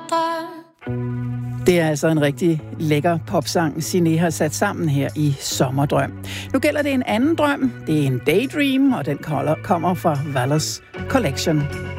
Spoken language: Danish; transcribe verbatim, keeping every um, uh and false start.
Det er altså en rigtig lækker popsang, Signe har sat sammen her i Sommerdrøm. Nu gælder det en anden drøm. Det er en Daydream, og den kommer fra Valors Collection.